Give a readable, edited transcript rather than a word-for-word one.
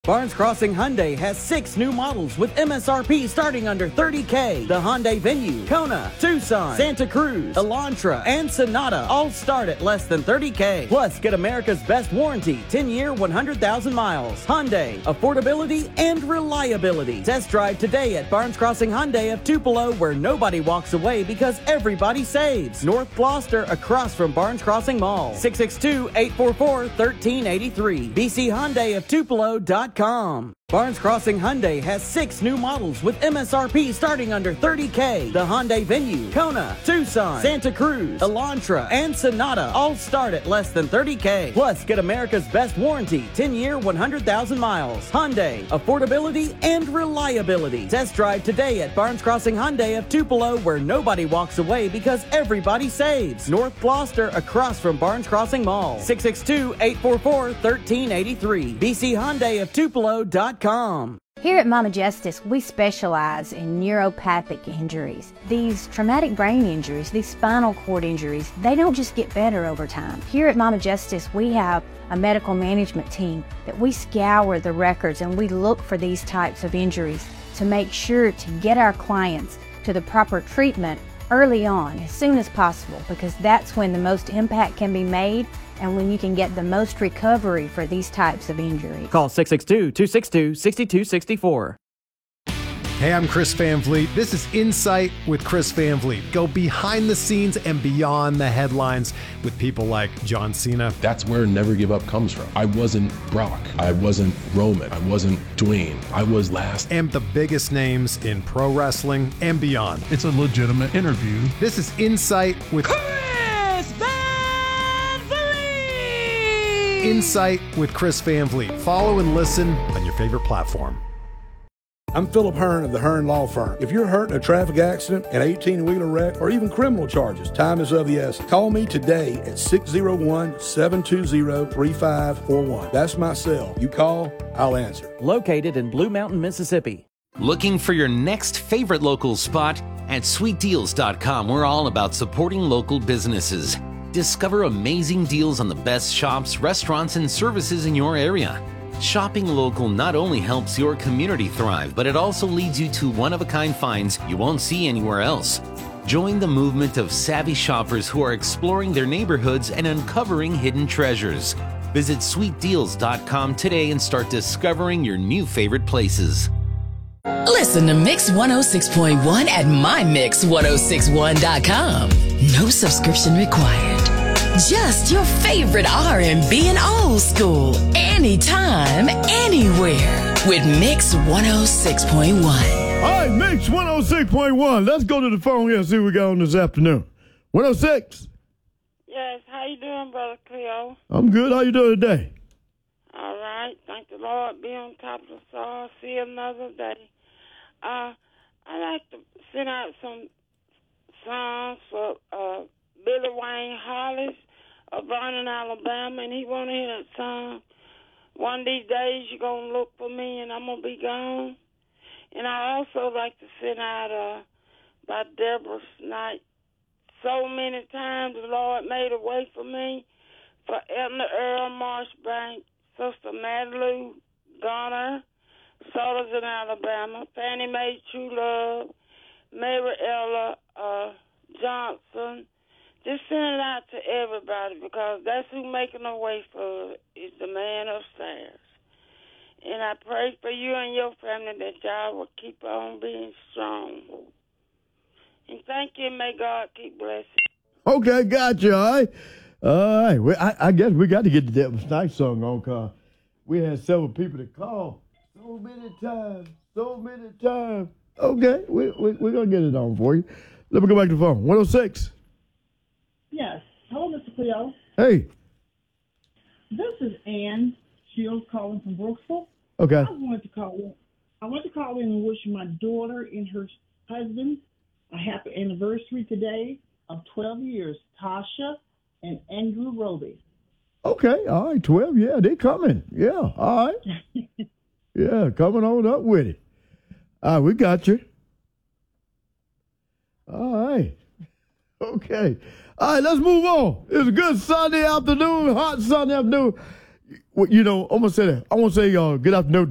Barnes Crossing Hyundai has 6 new models with MSRP starting under $30K. The Hyundai Venue, Kona, Tucson, Santa Cruz, Elantra, and Sonata all start at less than $30K. Plus, get America's best warranty, 10-year, 100,000 miles. Hyundai, affordability and reliability. Test drive today at Barnes Crossing Hyundai of Tupelo, where nobody walks away because everybody saves. North Gloucester, across from Barnes Crossing Mall. 662-844-1383. bchyundaiofTupelo.com. Barnes Crossing Hyundai has 6 new models with MSRP starting under $30K. The Hyundai Venue, Kona, Tucson, Santa Cruz, Elantra, and Sonata all start at less than $30K. Plus, get America's best warranty, 10-year, 100,000 miles. Hyundai, affordability and reliability. Test drive today at Barnes Crossing Hyundai of Tupelo, where nobody walks away because everybody saves. North Gloucester, across from Barnes Crossing Mall. 662-844-1383. bchyundaiofTupelo.com. Here at Mama Justice, we specialize in neuropathic injuries. These traumatic brain injuries, these spinal cord injuries, they don't just get better over time. Here at Mama Justice, we have a medical management team that we scour the records and we look for these types of injuries to make sure to get our clients to the proper treatment early on, as soon as possible, because that's when the most impact can be made and when you can get the most recovery for these types of injuries. Call 662-262-6264. Hey, I'm Chris Van Vliet. This is Insight with Chris Van Vliet. Go behind the scenes and beyond the headlines with people like John Cena. That's where Never Give Up comes from. I wasn't Brock. I wasn't Roman. I wasn't Dwayne. I was last. And the biggest names in pro wrestling and beyond. It's a legitimate interview. This is Insight with Chris Van Vliet. Insight with Chris Van Vliet. Follow and listen on your favorite platform. I'm Philip Hearn of the Hearn Law Firm. If you're hurt in a traffic accident, an 18-wheeler wreck, or even criminal charges, time is of the essence. Call me today at 601-720-3541. That's my cell. You call, I'll answer. Located in Blue Mountain, Mississippi. Looking for your next favorite local spot? At sweetdeals.com, we're all about supporting local businesses. Discover amazing deals on the best shops, restaurants, and services in your area. Shopping local not only helps your community thrive, but it also leads you to one-of-a-kind finds you won't see anywhere else. Join the movement of savvy shoppers who are exploring their neighborhoods and uncovering hidden treasures. Visit sweetdeals.com today and start discovering your new favorite places. Listen to Mix 106.1 at mymix1061.com. No subscription required. Just your favorite R&B and old school. Anytime, anywhere. With Mix 106.1. All right, Mix 106.1. Let's go to the phone here and see what we got on this afternoon. 106. Yes, how you doing, Brother Cleo? I'm good. How you doing today? All right. Thank the Lord. Be on top of the stars. See another day. I like to send out some songs for Billy Wayne Hollis of Vernon, Alabama, and he want to hear that song. One of these days you're going to look for me and I'm going to be gone. And I also like to send out by Deborah Knight. So many times the Lord made a way for me. For Edna Earl Marshbank, Sister Madeline Garner, Solas in Alabama, Fannie Mae True Love, Mary Ella Johnson. Just send it out to everybody because that's who making a way for it, is the man upstairs. And I pray for you and your family that y'all will keep on being strong. And thank you, and may God keep blessing. Okay, gotcha. All right. All right. Well, I guess we got to get the Deborah Knight song on because we had several people that called so many times. Okay, we're going to get it on for you. Let me go back to the phone. 106. Yes. Hello, Mr. Cleo. Hey. This is Ann Shields calling from Brooksville. Okay. I wanted to call in and wish my daughter and her husband a happy anniversary today of 12 years, Tasha and Andrew Roby. Okay. All right. 12. Yeah, they're coming. Yeah. All right. Yeah, coming on up with it. All right, we got you. All right. Okay. All right, let's move on. It's a good Sunday afternoon, hot Sunday afternoon. You know, I'm going to say that. I want to say good afternoon